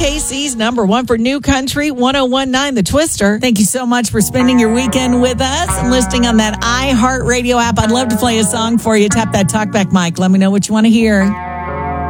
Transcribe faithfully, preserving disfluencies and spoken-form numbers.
K C's number one for New Country, one oh one point nine The Twister. Thank you so much for spending your weekend with us and listening on that iHeartRadio app. I'd love to play a song for you. Tap that talkback mic. Let me know what you want to hear.